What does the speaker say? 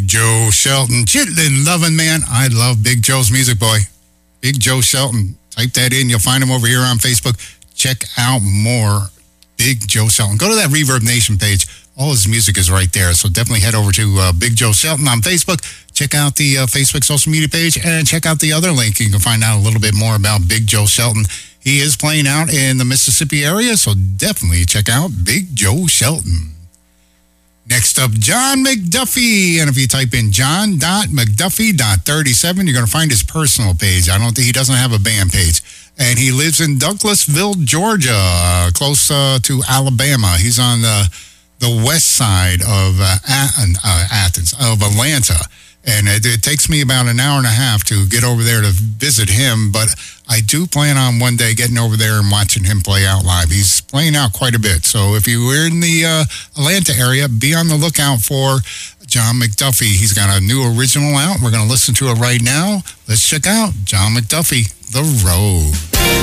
Joe Shelton. Chitlin loving man. I love Big Joe's music, boy. Big Joe Shelton. Type that in. You'll find him over here on Facebook. Check out more Big Joe Shelton. Go to that Reverb Nation page. All his music is right there. So definitely head over to Big Joe Shelton on Facebook. Check out the Facebook social media page and check out the other link. You can find out a little bit more about Big Joe Shelton. He is playing out in the Mississippi area, so definitely check out Big Joe Shelton. Next up, John McDuffie. And if you type in john.mcduffie.37, you're going to find his personal page. I don't think he doesn't have a band page. And he lives in Douglasville, Georgia, close to Alabama. He's on the west side of Athens, of Atlanta. And it takes me about an hour and a half to get over there to visit him. But I do plan on one day getting over there and watching him play out live. He's playing out quite a bit. So if you were in the Atlanta area, be on the lookout for John McDuffie. He's got a new original out. We're going to listen to it right now. Let's check out John McDuffie, The Road.